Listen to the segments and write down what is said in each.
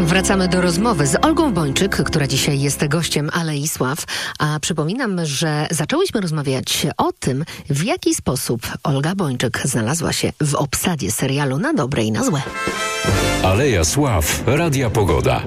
Wracamy do rozmowy z Olgą Bończyk, która dzisiaj jest gościem Alei Sław. A przypominam, że zaczęłyśmy rozmawiać o tym, w jaki sposób Olga Bończyk znalazła się w obsadzie serialu Na dobre i na złe. Aleja Sław, Radia Pogoda.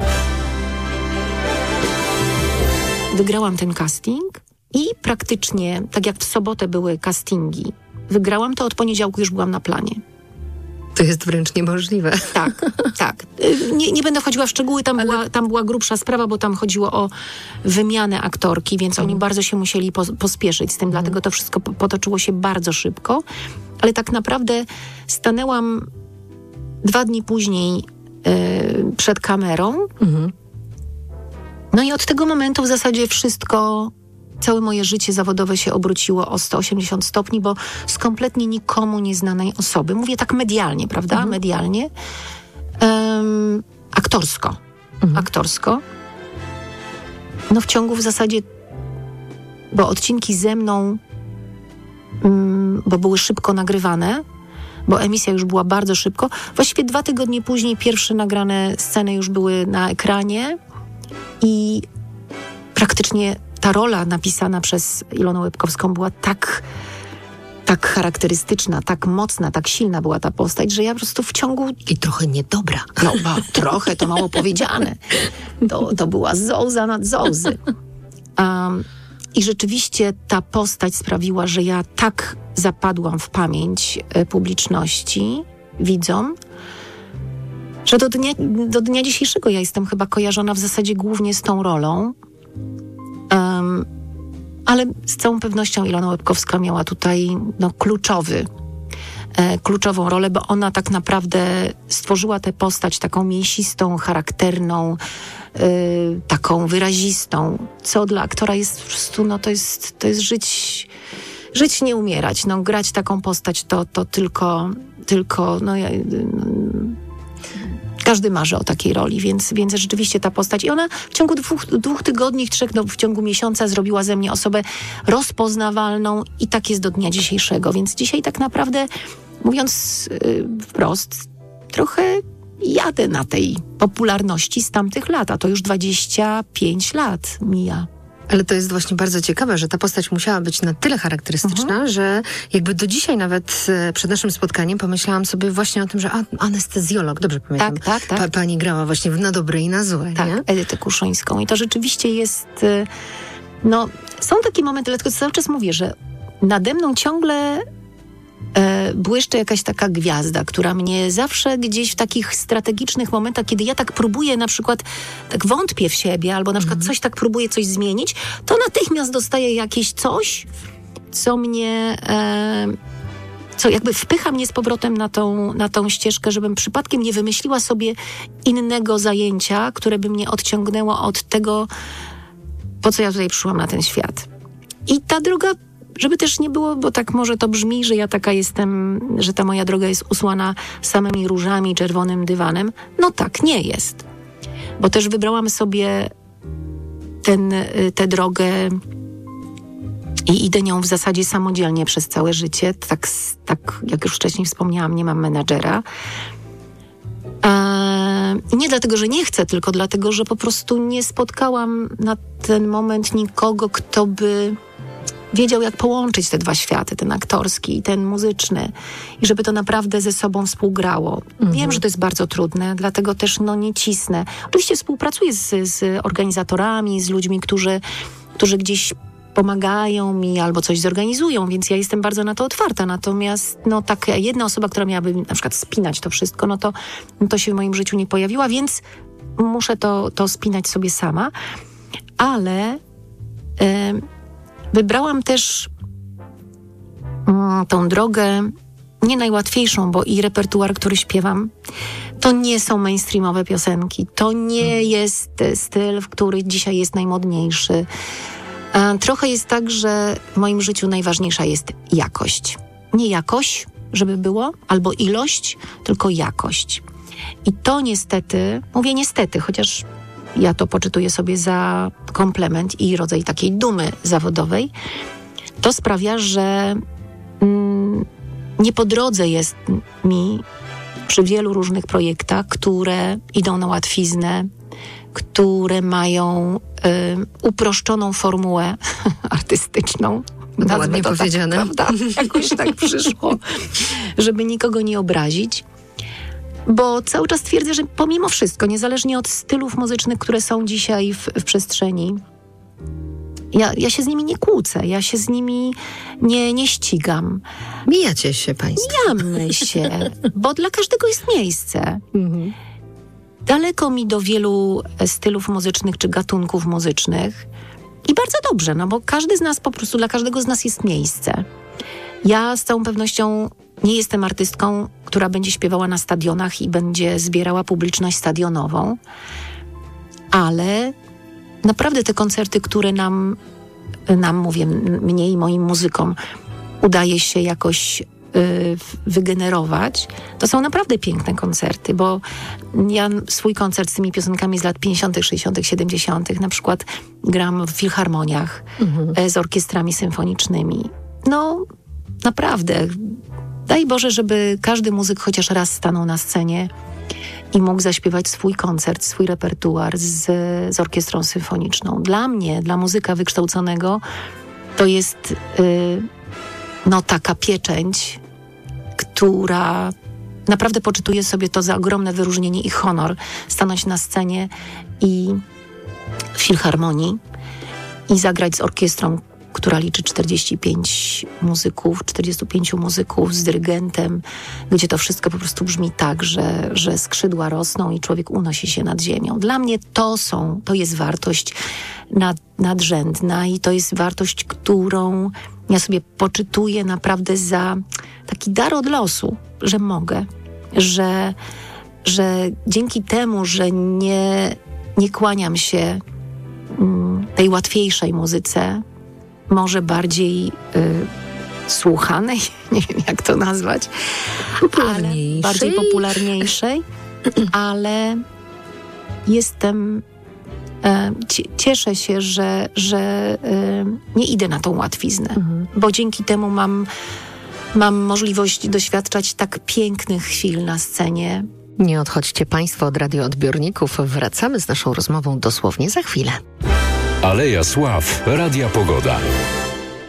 Wygrałam ten casting i praktycznie, tak jak w sobotę były castingi, wygrałam, to od poniedziałku już byłam na planie. To jest wręcz niemożliwe. Tak. Nie będę wchodziła w szczegóły, tam była grubsza sprawa, bo tam chodziło o wymianę aktorki, więc oni bardzo się musieli pospieszyć z tym, dlatego to wszystko potoczyło się bardzo szybko. Ale tak naprawdę stanęłam 2 dni później przed kamerą. No i od tego momentu w zasadzie całe moje życie zawodowe się obróciło o 180 stopni, bo z kompletnie nikomu nieznanej osoby, mówię tak medialnie, prawda? Medialnie. Aktorsko. No w ciągu w zasadzie, bo odcinki ze mną, bo były szybko nagrywane, bo emisja już była bardzo szybko. Właściwie 2 tygodnie później pierwsze nagrane sceny już były na ekranie i praktycznie ta rola napisana przez Ilonę Łebkowską była tak charakterystyczna, tak mocna, tak silna była ta postać, że ja po prostu w ciągu... I trochę niedobra. No, trochę, to mało powiedziane. To była zołza nad zołzy. I rzeczywiście ta postać sprawiła, że ja tak zapadłam w pamięć publiczności, widzom, że do dnia dzisiejszego ja jestem chyba kojarzona w zasadzie głównie z tą rolą. Ale z całą pewnością Ilona Łebkowska miała tutaj kluczową rolę, bo ona tak naprawdę stworzyła tę postać taką mięsistą, charakterną, taką wyrazistą, co dla aktora jest po prostu, to jest żyć nie umierać. No, grać taką postać to tylko każdy marzy o takiej roli, więc rzeczywiście ta postać. I ona w ciągu 2 tygodni, 3, w ciągu miesiąca zrobiła ze mnie osobę rozpoznawalną i tak jest do dnia dzisiejszego. Więc dzisiaj tak naprawdę, mówiąc wprost, trochę jadę na tej popularności z tamtych lat, a to już 25 lat mija. Ale to jest właśnie bardzo ciekawe, że ta postać musiała być na tyle charakterystyczna, że jakby do dzisiaj nawet przed naszym spotkaniem pomyślałam sobie właśnie o tym, że anestezjolog, dobrze pamiętam. Tak. Pani grała właśnie w Na dobre i na złe. Tak, nie? Edytę Kuszyńską. I to rzeczywiście jest... są takie momenty, dlatego cały czas mówię, że nade mną ciągle błyszczy jakaś taka gwiazda, która mnie zawsze gdzieś w takich strategicznych momentach, kiedy ja tak próbuję na przykład, tak wątpię w siebie, albo na przykład próbuję coś zmienić, to natychmiast dostaję jakieś coś, co mnie, co jakby wpycha mnie z powrotem na tą ścieżkę, żebym przypadkiem nie wymyśliła sobie innego zajęcia, które by mnie odciągnęło od tego, po co ja tutaj przyszłam na ten świat. I ta droga, żeby też nie było, bo tak może to brzmi, że ja taka jestem, że ta moja droga jest usłana samymi różami, czerwonym dywanem. No tak, nie jest. Bo też wybrałam sobie tę drogę i idę nią w zasadzie samodzielnie przez całe życie. Tak jak już wcześniej wspomniałam, nie mam menadżera. I nie dlatego, że nie chcę, tylko dlatego, że po prostu nie spotkałam na ten moment nikogo, kto by wiedział, jak połączyć te 2 światy, ten aktorski i ten muzyczny, i żeby to naprawdę ze sobą współgrało. Wiem, że to jest bardzo trudne, dlatego też nie cisnę. Oczywiście współpracuję z organizatorami, z ludźmi, którzy gdzieś pomagają mi albo coś zorganizują, więc ja jestem bardzo na to otwarta. Natomiast taka jedna osoba, która miałaby na przykład spinać to wszystko, to się w moim życiu nie pojawiła, więc muszę to spinać sobie sama. Ale wybrałam też tą drogę nie najłatwiejszą, bo i repertuar, który śpiewam, to nie są mainstreamowe piosenki. To nie jest styl, który dzisiaj jest najmodniejszy. Trochę jest tak, że w moim życiu najważniejsza jest jakość. Nie jakość, żeby było, albo ilość, tylko jakość. I to niestety, mówię niestety, chociaż ja to poczytuję sobie za komplement i rodzaj takiej dumy zawodowej, to sprawia, że nie po drodze jest mi przy wielu różnych projektach, które idą na łatwiznę, które mają uproszczoną formułę artystyczną. No, ładnie to powiedziane. Tak, prawda? Jakoś tak przyszło, żeby nikogo nie obrazić. Bo cały czas twierdzę, że pomimo wszystko, niezależnie od stylów muzycznych, które są dzisiaj w przestrzeni, ja się z nimi nie kłócę, ja się z nimi nie ścigam. Mijacie się państwo. Mijamy się, bo dla każdego jest miejsce. Daleko mi do wielu stylów muzycznych czy gatunków muzycznych i bardzo dobrze, no bo każdy z nas po prostu, dla każdego z nas jest miejsce. Ja z całą pewnością nie jestem artystką, która będzie śpiewała na stadionach i będzie zbierała publiczność stadionową, ale naprawdę te koncerty, które nam mówię, mnie i moim muzykom udaje się jakoś wygenerować, to są naprawdę piękne koncerty, bo ja swój koncert z tymi piosenkami z lat 50., 60., 70. na przykład gram w filharmoniach z orkiestrami symfonicznymi. No, naprawdę. Daj Boże, żeby każdy muzyk chociaż raz stanął na scenie i mógł zaśpiewać swój koncert, swój repertuar z orkiestrą symfoniczną. Dla mnie, dla muzyka wykształconego, to jest taka pieczęć, która naprawdę poczytuje sobie to za ogromne wyróżnienie i honor stanąć na scenie i w filharmonii i zagrać z orkiestrą, która liczy 45 muzyków z dyrygentem, gdzie to wszystko po prostu brzmi tak, że skrzydła rosną i człowiek unosi się nad ziemią. Dla mnie to jest wartość nadrzędna i to jest wartość, którą ja sobie poczytuję naprawdę za taki dar od losu, że mogę, że dzięki temu, że nie kłaniam się tej łatwiejszej muzyce, może bardziej słuchanej, nie wiem jak to nazwać, ale bardziej popularniejszej, ale cieszę się, że nie idę na tą łatwiznę, bo dzięki temu mam możliwość doświadczać tak pięknych chwil na scenie. Nie odchodźcie państwo od radioodbiorników, wracamy z naszą rozmową dosłownie za chwilę. Aleja Sław, Radia Pogoda.